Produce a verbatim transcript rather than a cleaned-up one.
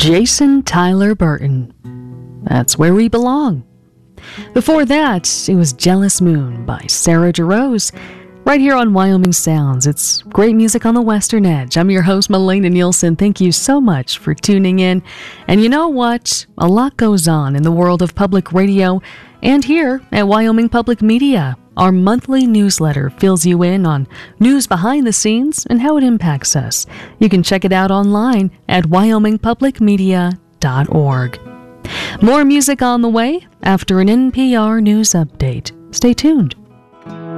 Jason Tyler Burton. That's Where We Belong. Before that, it was Jealous Moon by Sarah DeRose. Right here on Wyoming Sounds. It's great music on the Western Edge. I'm your host, Melena Nielsen. Thank you so much for tuning in. And you know what? A lot goes on in the world of public radio and here at Wyoming Public Media. Our monthly newsletter fills you in on news behind the scenes and how it impacts us. You can check it out online at wyoming public media dot org. More music on the way after an N P R News update. Stay tuned.